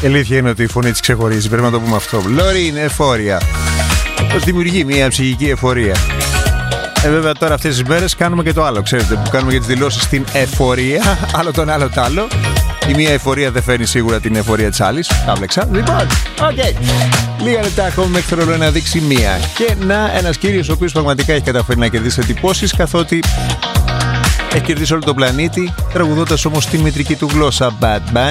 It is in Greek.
Η αλήθεια είναι ότι η φωνή της ξεχωρίζει, πρέπει να το πούμε αυτό. Λόρι είναι εφορία. Πώς δημιουργεί μια ψυχική εφορία. Βέβαια τώρα αυτές τις μέρες κάνουμε και το άλλο, ξέρετε, που κάνουμε για τις δηλώσεις στην εφορία. Άλλο τον άλλο τ' άλλο. Η μία εφορία δεν φέρνει σίγουρα την εφορία της άλλης. Τα βλέξα. Λοιπόν, οκ. Λίγα λεπτά ακόμη μέχρι το ρολόι να δείξει μία. Και να, ένας κύριος ο οποίος πραγματικά έχει καταφέρει να κερδίσει εντυπώσεις, καθότι έχει κερδίσει όλο τον πλανήτη, τραγουδώντας όμως τη μητρική του γλώσσα. Bad Bunny.